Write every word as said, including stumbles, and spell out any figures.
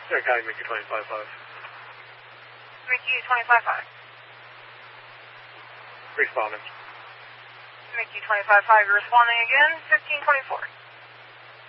Sierra County, Mickey twenty-five five. Mickey twenty-five five. Responding. Mickey twenty-five five, you're responding again, fifteen twenty-four.